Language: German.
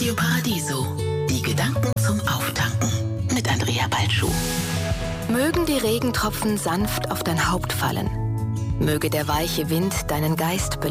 Radio Paradiso. Die Gedanken zum Auftanken mit Andrea Balschuh. Mögen die Regentropfen sanft auf dein Haupt fallen. Möge der weiche Wind deinen Geist beleben.